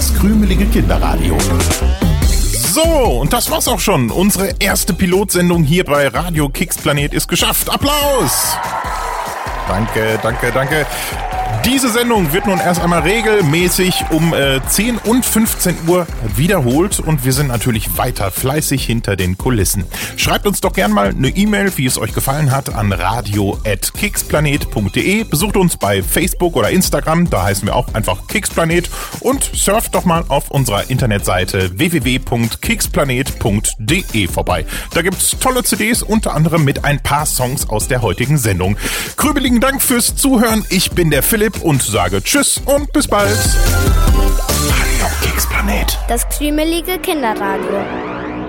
das krümelige Kinderradio. So, und das war's auch schon. Unsere erste Pilotsendung hier bei Radio Kicks Planet ist geschafft. Applaus! Danke, danke, danke. Diese Sendung wird nun erst einmal regelmäßig um 10 und 15 Uhr wiederholt und wir sind natürlich weiter fleißig hinter den Kulissen. Schreibt uns doch gern mal eine E-Mail, wie es euch gefallen hat, an radio@kicksplanet.de. Besucht uns bei Facebook oder Instagram, da heißen wir auch einfach Kicksplanet und surft doch mal auf unserer Internetseite www.kicksplanet.de vorbei. Da gibt's tolle CDs, unter anderem mit ein paar Songs aus der heutigen Sendung. Krübeligen Dank fürs Zuhören. Ich bin der Philipp und sage Tschüss und bis bald. Radio Kicks Planet. Das krümelige Kinderradio.